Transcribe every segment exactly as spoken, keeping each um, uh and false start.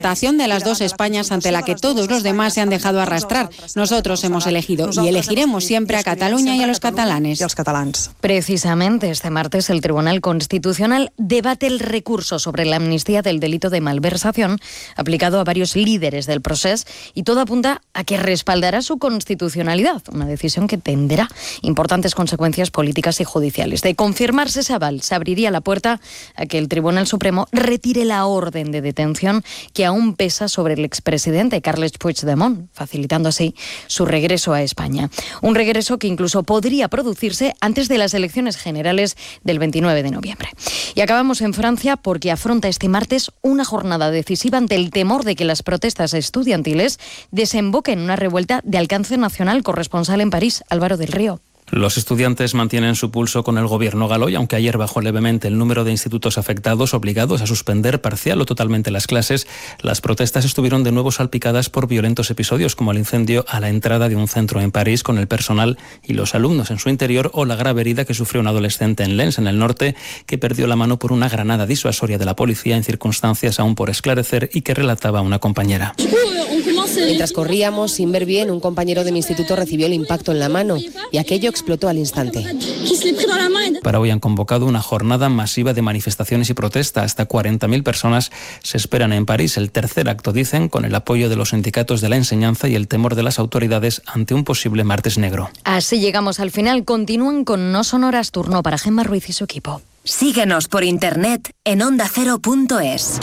de las dos Españas ante la que todos los demás se han dejado arrastrar. Nosotros hemos elegido y elegiremos siempre a Cataluña y a los catalanes. Precisamente este martes el Tribunal Constitucional debate el recurso sobre la amnistía del delito de malversación aplicado a varios líderes del Procés y todo apunta a que respaldará su constitucionalidad, una decisión que tendrá importantes consecuencias políticas y judiciales. De confirmarse ese aval, se abriría la puerta a que el Tribunal Supremo retire la orden de detención que aún pesa sobre el expresidente Carles Puigdemont, facilitando así su regreso a España. Un regreso que incluso podría producirse antes de las elecciones generales del veintinueve de noviembre. Y acabamos en Francia porque afronta este martes una jornada decisiva ante el temor de que las protestas estudiantiles desemboquen en una revuelta de alcance nacional. Corresponsal en París, Álvaro del Río. Los estudiantes mantienen su pulso con el gobierno galo y aunque ayer bajó levemente el número de institutos afectados obligados a suspender parcial o totalmente las clases, las protestas estuvieron de nuevo salpicadas por violentos episodios como el incendio a la entrada de un centro en París con el personal y los alumnos en su interior o la grave herida que sufrió un adolescente en Lens, en el norte, que perdió la mano por una granada disuasoria de la policía en circunstancias aún por esclarecer y que relataba una compañera. Mientras corríamos sin ver bien, un compañero de mi instituto recibió el impacto en la mano y aquello explotó al instante. Para hoy han convocado una jornada masiva de manifestaciones y protesta. Hasta cuarenta mil personas se esperan en París. El tercer acto, dicen, con el apoyo de los sindicatos de la enseñanza y el temor de las autoridades ante un posible martes negro. Así llegamos al final. Continúan con No Sonoras, turno para Gemma Ruiz y su equipo. Síguenos por internet en onda cero punto es.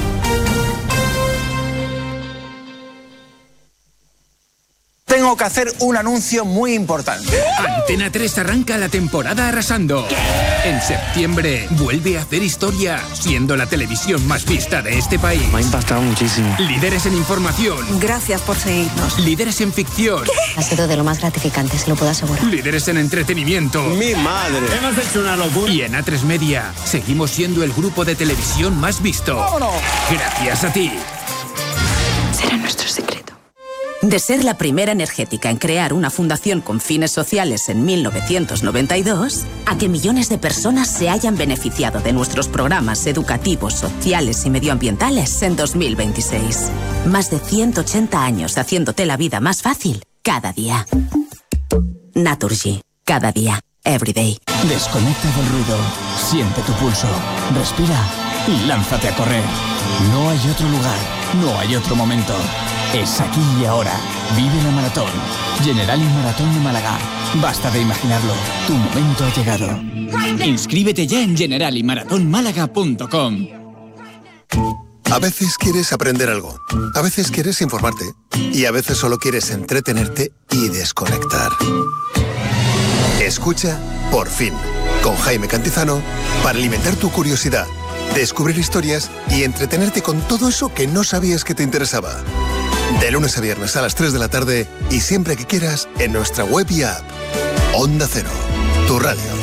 Tengo que hacer un anuncio muy importante. Antena tres arranca la temporada arrasando. ¿Qué? En septiembre vuelve a hacer historia, siendo la televisión más vista de este país. Me ha impactado muchísimo. Líderes en información. Gracias por seguirnos. Líderes en ficción. ¿Qué? Ha sido de lo más gratificante, se lo puedo asegurar. Líderes en entretenimiento. ¡Mi madre! Hemos hecho una locura. Y en A tres Media seguimos siendo el grupo de televisión más visto. ¡Vámonos! Gracias a ti. Será nuestro secreto. De ser la primera energética en crear una fundación con fines sociales en mil novecientos noventa y dos, a que millones de personas se hayan beneficiado de nuestros programas educativos, sociales y medioambientales en dos mil veintiséis. Más de ciento ochenta años haciéndote la vida más fácil cada día. Naturgy. Cada día. Everyday. Desconecta del ruido. Siente tu pulso. Respira y lánzate a correr. No hay otro lugar. No hay otro momento. Es aquí y ahora. Vive la maratón. Generali Maratón de Málaga. Basta de imaginarlo. Tu momento ha llegado. Inscríbete ya en generali maratón málaga punto com. A veces quieres aprender algo. A veces quieres informarte. Y a veces solo quieres entretenerte y desconectar. Escucha Por Fin, con Jaime Cantizano, para alimentar tu curiosidad, descubrir historias y entretenerte con todo eso que no sabías que te interesaba. De lunes a viernes a las tres de la tarde y siempre que quieras en nuestra web y app. Onda Cero, tu radio.